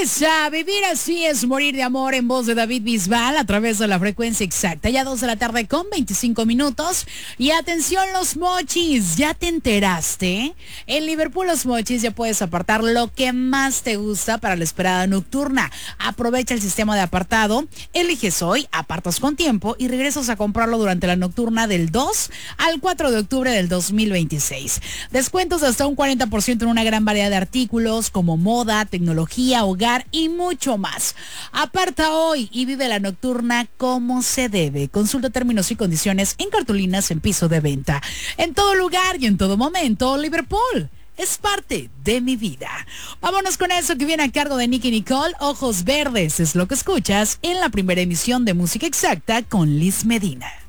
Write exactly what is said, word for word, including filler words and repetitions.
Esa, vivir así es morir de amor, en voz de David Bisbal a través de la frecuencia exacta. Ya dos de la tarde con veinticinco minutos. Y atención, los mochis, ¿ya te enteraste? En Liverpool Los Mochis ya puedes apartar lo que más te gusta para la esperada nocturna. Aprovecha el sistema de apartado, eliges hoy, apartas con tiempo y regresas a comprarlo durante la nocturna del dos al cuatro de octubre del dos mil veintiséis. Descuentos de hasta un cuarenta por ciento en una gran variedad de artículos como moda, tecnología, hogar y mucho más. Aparta hoy y vive la nocturna como se debe. Consulta términos y condiciones en cartulinas en piso de venta. En todo lugar y en todo momento, Liverpool es parte de mi vida. Vámonos con eso que viene a cargo de Nicky Nicole. Ojos Verdes es lo que escuchas en la primera emisión de Música Exacta con Liz Medina.